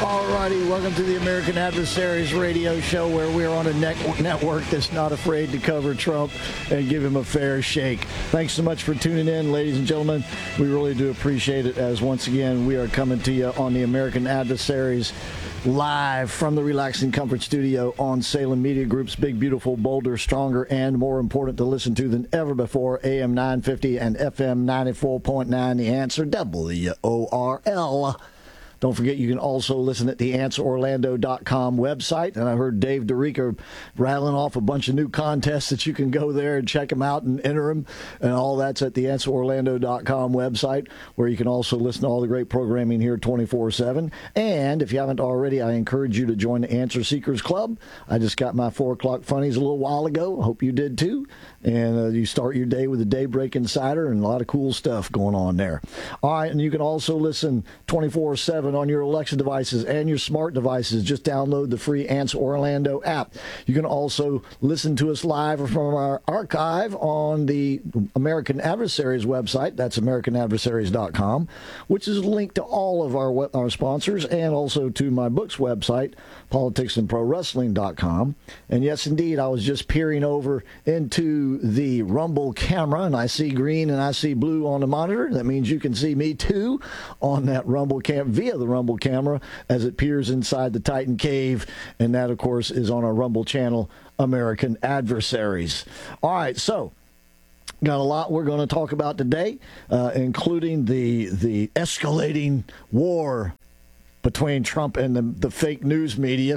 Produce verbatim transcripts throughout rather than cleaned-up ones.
All righty, welcome to the American Adversaries radio show, where we're on a net- network that's not afraid to cover Trump and give him a fair shake. Thanks so much for tuning in, ladies and gentlemen. We really do appreciate it, as once again we are coming to you on the American Adversaries live from the Relaxing Comfort Studio on Salem Media Group's big, beautiful, bolder, stronger, and more important to listen to than ever before, A M nine fifty and F M ninety-four point nine, The Answer, W O R L. Don't forget, you can also listen at the answer orlando dot com website. And I heard Dave DeRica rattling off a bunch of new contests that you can go there and check them out and enter them. And all that's at the answer orlando dot com website, where you can also listen to all the great programming here twenty-four seven. And if you haven't already, I encourage you to join the Answer Seekers Club. I just got my four o'clock funnies a little while ago. Hope you did too. And uh, you start your day with a Daybreak Insider and a lot of cool stuff going on there. All right, and you can also listen twenty-four seven on your Alexa devices and your smart devices. Just download the free Answer Orlando app. You can also listen to us live from our archive on the American Adversaries website. That's american adversaries dot com, which is linked to all of our, our sponsors, and also to my book's website, politics and pro wrestling dot com. And yes, indeed, I was just peering over into the Rumble camera, and I see green and I see blue on the monitor. That means you can see me too on that Rumble cam via the Rumble camera as it peers inside the Titan Cave, and that, of course, is on our Rumble channel, American Adversaries. All right, so got a lot we're going to talk about today, uh, including the the escalating war between Trump and the, the fake news media.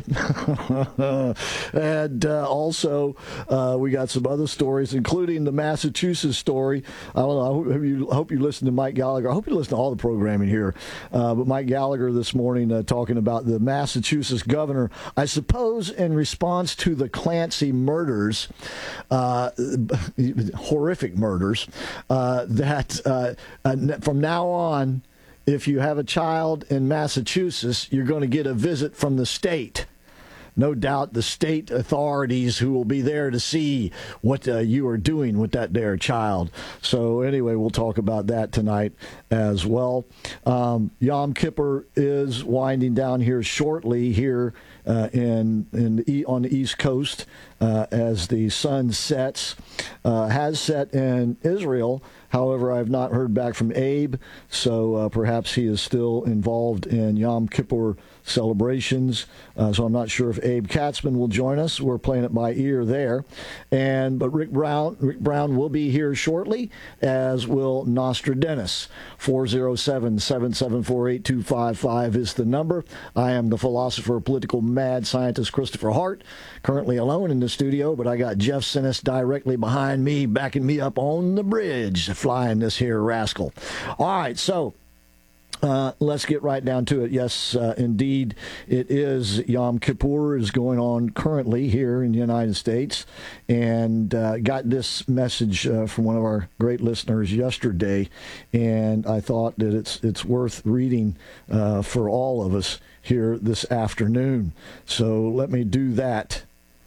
And uh, also, uh, we got some other stories, including the Massachusetts story. I don't know, I hope you, I hope you listen to Mike Gallagher. I hope you listen to all the programming here. Uh, but Mike Gallagher this morning uh, talking about the Massachusetts governor, I suppose in response to the Clancy murders, uh, horrific murders, uh, that uh, uh, from now on, if you have a child in Massachusetts, you're going to get a visit from the state. No doubt the state authorities who will be there to see what uh, you are doing with that there child. So anyway, we'll talk about that tonight as well. Um, Yom Kippur is winding down here shortly here uh, in, in the, on the East Coast uh, as the sun sets. Uh, has set in Israel. However, I have not heard back from Abe, so uh, perhaps he is still involved in Yom Kippur celebrations. Uh, so I'm not sure if Abe Katzman will join us. We're playing it by ear there. And but Rick Brown, Rick Brown will be here shortly, as will Nostradamus. four oh seven, seven seven four, eight two five five is the number. I am the philosopher, political mad scientist Christopher Hart, currently alone in the studio, but I got Jeff Sinis directly behind me, backing me up on the bridge, flying this here rascal. All right, so Uh, let's get right down to it. Yes, uh, indeed, it is Yom Kippur is going on currently here in the United States, and uh, got this message uh, from one of our great listeners yesterday, and I thought that it's it's worth reading uh, for all of us here this afternoon. So let me do that.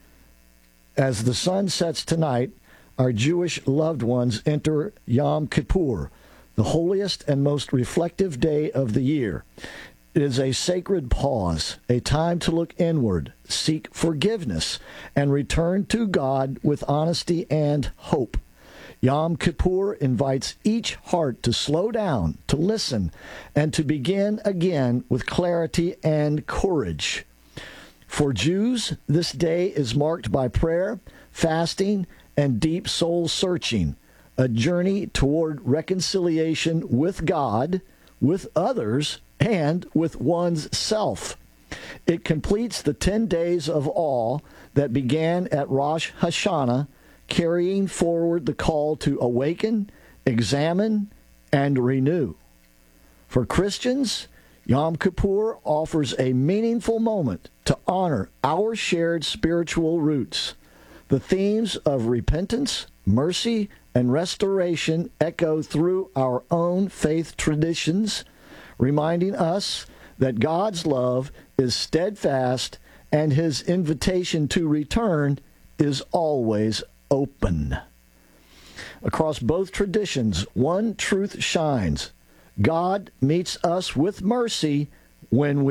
As the sun sets tonight, our Jewish loved ones enter Yom Kippur, the holiest and most reflective day of the year. It is a sacred pause, a time to look inward, seek forgiveness, and return to God with honesty and hope. Yom Kippur invites each heart to slow down, to listen, and to begin again with clarity and courage. For Jews, this day is marked by prayer, fasting, and deep soul searching, a journey toward reconciliation with God, with others, and with one's self. It completes the ten days of awe that began at Rosh Hashanah, carrying forward the call to awaken, examine, and renew. For Christians, Yom Kippur offers a meaningful moment to honor our shared spiritual roots. The themes of repentance, mercy, and restoration echo through our own faith traditions, reminding us that God's love is steadfast and his invitation to return is always open. Across both traditions, one truth shines. God meets us with mercy when we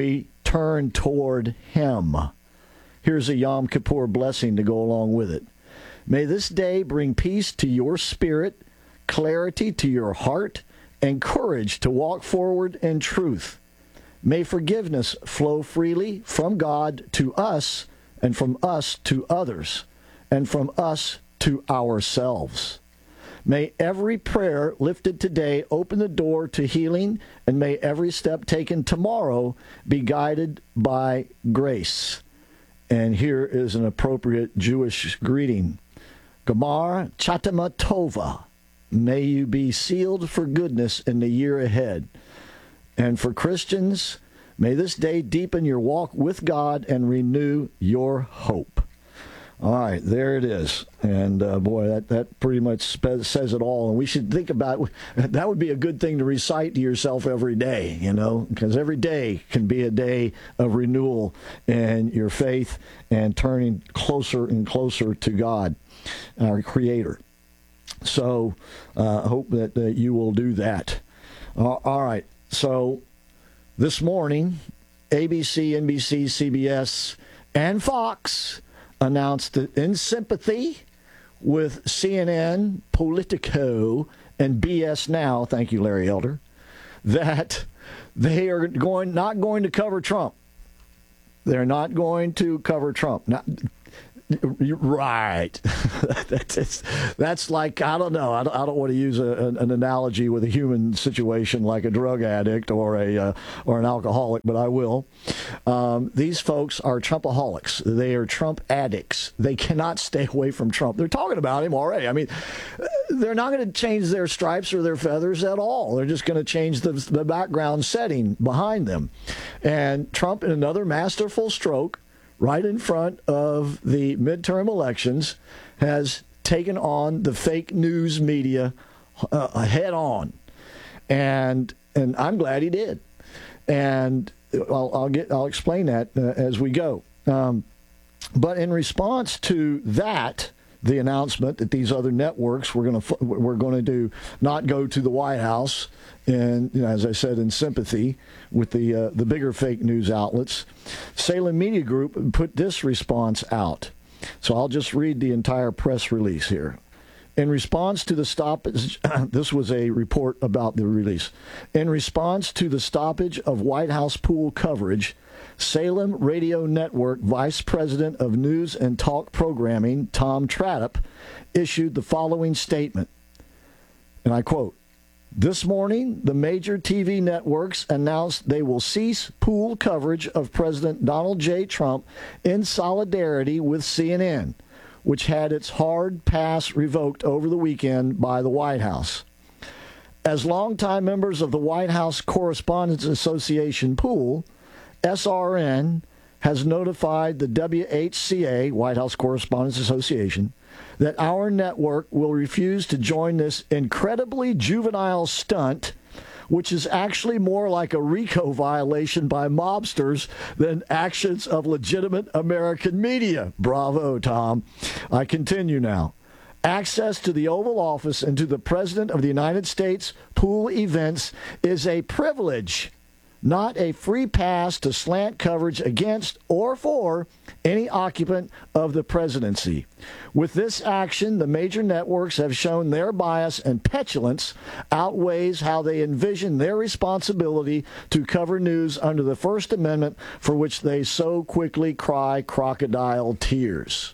turn toward him. Here's a Yom Kippur blessing to go along with it. May this day bring peace to your spirit, clarity to your heart, and courage to walk forward in truth. May forgiveness flow freely from God to us, and from us to others, and from us to ourselves. May every prayer lifted today open the door to healing, and may every step taken tomorrow be guided by grace. And here is an appropriate Jewish greeting. Gamar Chatama Tova. May you be sealed for goodness in the year ahead. And for Christians, may this day deepen your walk with God and renew your hope. All right, there it is. And, uh, boy, that, that pretty much spe- says it all. And we should think about, that would be a good thing to recite to yourself every day, you know, because every day can be a day of renewal in your faith and turning closer and closer to God, our Creator. So uh, I hope that uh, you will do that. Uh, all right, so this morning, A B C, N B C, C B S, and Fox announced that in sympathy with C N N, Politico, and B S Now, thank you, Larry Elder, that they are going not going to cover Trump. They're not going to cover Trump. Not, right. that's, that's like, I don't know. I don't, I don't want to use a, an, an analogy with a human situation like a drug addict or a uh, or an alcoholic, but I will. Um, these folks are Trumpaholics. They are Trump addicts. They cannot stay away from Trump. They're talking about him already. I mean, they're not going to change their stripes or their feathers at all. They're just going to change the, the background setting behind them. And Trump, in another masterful stroke, right in front of the midterm elections, has taken on the fake news media uh, head on. And and I'm glad he did. And I'll, I'll get I'll explain that uh, as we go. Um, but in response to that, the announcement that these other networks were going to we're going to do not go to the White House, and you know, as I said, in sympathy with the uh, the bigger fake news outlets, Salem Media Group put this response out. So I'll just read the entire press release here. In response to the stoppage, this was a report about the release. In response to the stoppage of White House pool coverage, Salem Radio Network Vice President of News and Talk Programming, Tom Tradup, issued the following statement, and I quote, "This morning, the major T V networks announced they will cease pool coverage of President Donald J. Trump in solidarity with C N N, which had its hard pass revoked over the weekend by the White House. As longtime members of the White House Correspondents Association pool, S R N has notified the W H C A, White House Correspondents Association, that our network will refuse to join this incredibly juvenile stunt, which is actually more like a RICO violation by mobsters than actions of legitimate American media." Bravo, Tom. I continue now. "Access to the Oval Office and to the President of the United States pool events is a privilege, not a free pass to slant coverage against or for any occupant of the presidency. With this action, the major networks have shown their bias and petulance outweighs how they envision their responsibility to cover news under the First Amendment, for which they so quickly cry crocodile tears."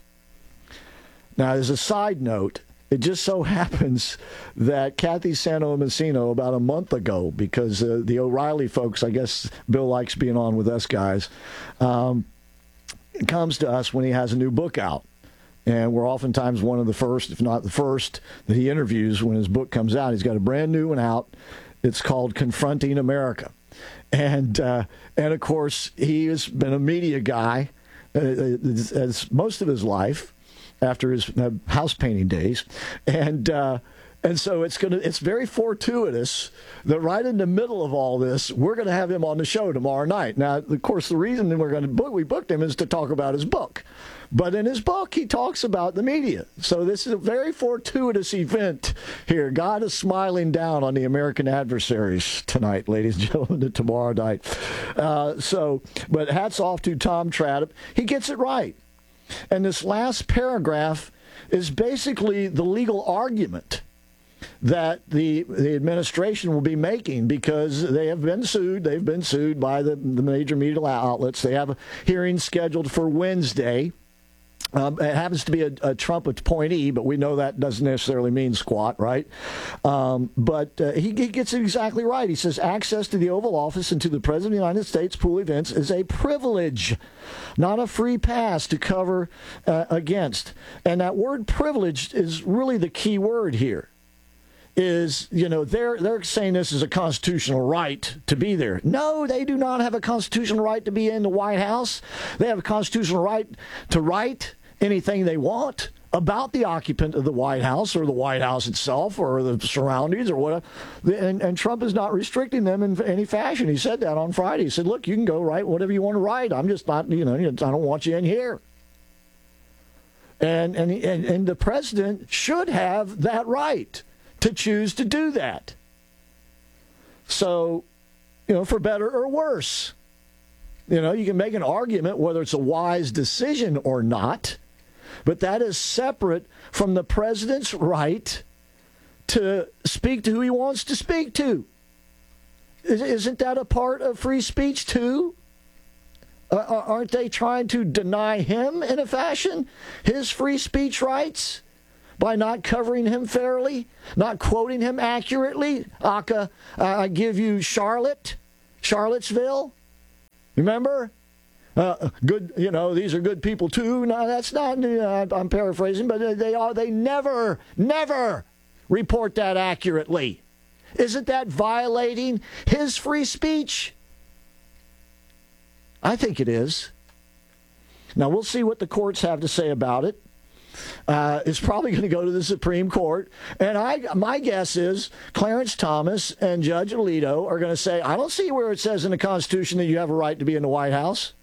Now, as a side note, it just so happens that Kathy Santamassino, about a month ago, because uh, the O'Reilly folks, I guess Bill likes being on with us guys, um, comes to us when he has a new book out. And we're oftentimes one of the first, if not the first, that he interviews when his book comes out. He's got a brand new one out. It's called Confronting America. And, uh, and of course, he has been a media guy uh, as most of his life, after his uh, house painting days, and uh, And so it's going to it's very fortuitous that right in the middle of all this, we're going to have him on the show tomorrow night. Now, of course, the reason that we're going to book we booked him is to talk about his book. But in his book, he talks about the media. So this is a very fortuitous event here. God is smiling down on the American adversaries tonight, ladies and gentlemen, tomorrow night. Uh, so, but hats off to Tom Trapp. He gets it right. And this last paragraph is basically the legal argument that the the administration will be making, because they have been sued. They've been sued by the, the major media outlets. They have a hearing scheduled for Wednesday. Um, it happens to be a, a Trump appointee, but we know that doesn't necessarily mean squat, right? Um, but uh, he, he gets it exactly right. He says access to the Oval Office and to the President of the United States pool events is a privilege, not a free pass to cover uh, against. And that word privilege is really the key word here. Is, you know, they're they're saying this is a constitutional right to be there. No, they do not have a constitutional right to be in the White House. They have a constitutional right to write anything they want about the occupant of the White House or the White House itself or the surroundings or whatever. And, and Trump is not restricting them in any fashion. He said that on Friday. He said, look, you can go write whatever you want to write. I'm just not, you know, I don't want you in here. And and and, and the president should have that right to choose to do that. So, you know, for better or worse, you know, you can make an argument whether it's a wise decision or not, but that is separate from the president's right to speak to who he wants to speak to. Isn't that a part of free speech too? Uh, aren't they trying to deny him in a fashion his free speech rights? By not covering him fairly, not quoting him accurately. Aka, uh, I give you Charlotte, Charlottesville. Remember? Uh, good, you know, these are good people too. No, that's not, uh, I'm paraphrasing, but they are, they never, never report that accurately. Isn't that violating his free speech? I think it is. Now, we'll see what the courts have to say about it. Uh, it's probably going to go to the Supreme Court. And I, my guess is Clarence Thomas and Judge Alito are going to say, I don't see where it says in the Constitution that you have a right to be in the White House.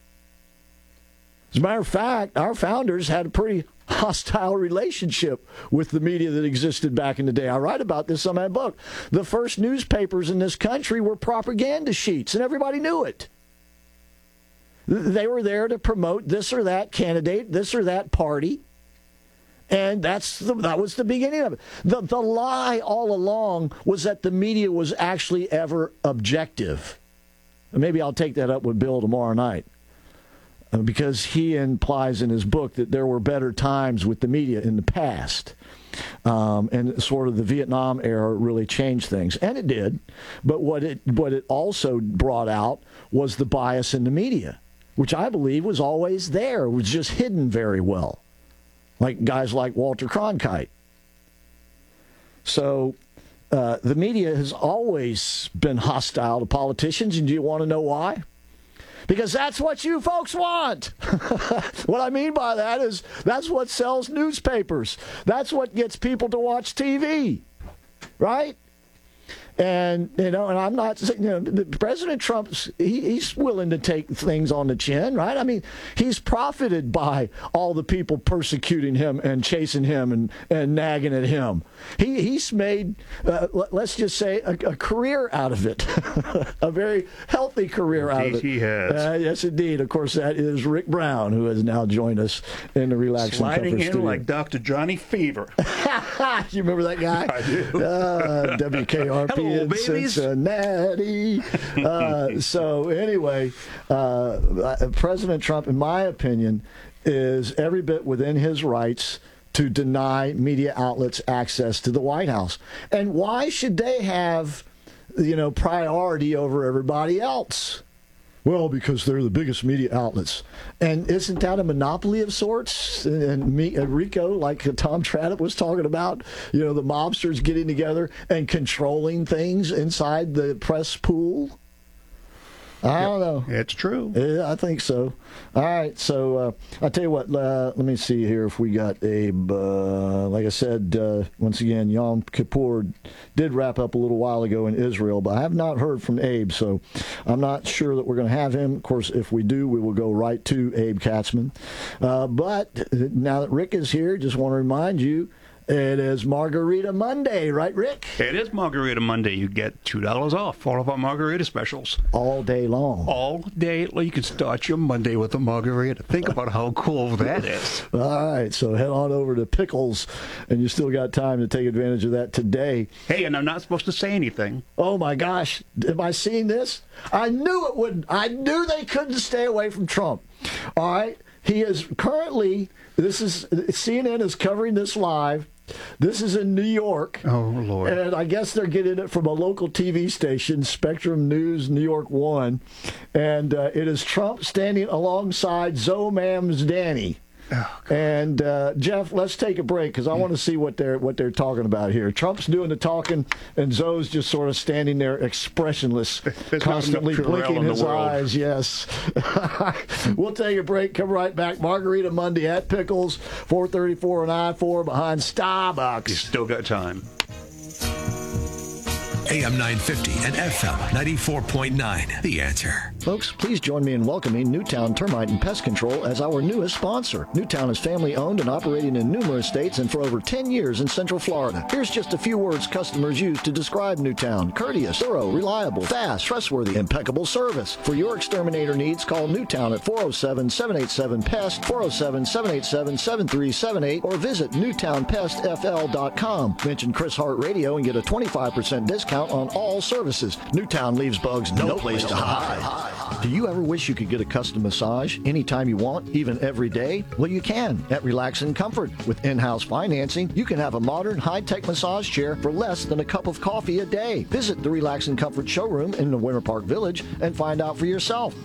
As a matter of fact, our founders had a pretty hostile relationship with the media that existed back in the day. I write about this in my book. The first newspapers in this country were propaganda sheets, and everybody knew it. They were there to promote this or that candidate, this or that party. And that's the, that was the beginning of it. The, the lie all along was that the media was actually ever objective. And maybe I'll take that up with Bill tomorrow night. Uh, because he implies in his book that there were better times with the media in the past. Um, and sort of the Vietnam era really changed things. And it did. But what it, what it also brought out was the bias in the media, which I believe was always there. It was just hidden very well. Like guys like Walter Cronkite. So uh, the media has always been hostile to politicians, and do you want to know why? Because that's what you folks want. What I mean by that is that's what sells newspapers. That's what gets people to watch T V, right? And, you know, and I'm not, you know, President Trump's, he, he's willing to take things on the chin, right? I mean, he's profited by all the people persecuting him and chasing him and, and nagging at him. He He's made, uh, let's just say, a, a career out of it, a very healthy career Indeed out of it. he has. Uh, yes, indeed. Of course, that is Rick Brown, who has now joined us in the Relax and Sliding Comfort in studio. like Doctor Johnny Fever. You remember that guy? I do. Uh, W K R P Hello, in babies. Cincinnati. Uh, so anyway, uh, President Trump, in my opinion, is every bit within his rights to deny media outlets access to the White House. And why should they have, you know, priority over everybody else? Well, because they're the biggest media outlets. And isn't that a monopoly of sorts? And me, Rico, like Tom Trapp was talking about, you know, the mobsters getting together and controlling things inside the press pool? I don't know. It's true. Yeah, I think so. All right, so uh, I'll tell you what, uh, let me see here if we got Abe. Uh, like I said, uh, once again, Yom Kippur did wrap up a little while ago in Israel, but I have not heard from Abe, so I'm not sure that we're going to have him. Of course, if we do, we will go right to Abe Katzman. Uh, but now that Rick is here, just want to remind you, it is Margarita Monday, right, Rick? It is Margarita Monday. You get two dollars off all of our margarita specials. All day long. All day. You can start your Monday with a margarita. Think about how cool that is. All right, so head on over to Pickles, and you still got time to take advantage of that today. Hey, and I'm not supposed to say anything. Oh, my gosh. Have I seen this? I knew it wouldn't. I knew they couldn't stay away from Trump. All right? He is currently, this is, C N N is covering this live. This is in New York. Oh, Lord. And I guess they're getting it from a local T V station, Spectrum News New York one. And uh, it is Trump standing alongside Zoe Mamdani. Oh, and uh, Jeff, let's take a break because I want to see what they're what they're talking about here. Trump's doing the talking, and Zoe's just sort of standing there, expressionless, There's constantly blinking his world. eyes. Yes. We'll take a break. Come right back. Margarita Monday at Pickles, four thirty-four and I four behind Starbucks. You still got time. A M nine fifty and F M ninety-four point nine. The Answer. Folks, please join me in welcoming Newtown Termite and Pest Control as our newest sponsor. Newtown is family-owned and operating in numerous states and for over ten years in Central Florida. Here's just a few words customers use to describe Newtown. Courteous, thorough, reliable, fast, trustworthy, impeccable service. For your exterminator needs, call Newtown at four oh seven, seven eight seven, P E S T, four oh seven, seven eight seven, seven three seven eight, or visit newtown pest f l dot com. Mention Chris Hart Radio and get a twenty-five percent discount on all services. Newtown leaves bugs no, no place, place to hide. hide. Do you ever wish you could get a custom massage anytime you want, even every day? Well, you can at Relax and Comfort. With in-house financing, you can have a modern, high-tech massage chair for less than a cup of coffee a day. Visit the Relax and Comfort showroom in the Winter Park Village and find out for yourself.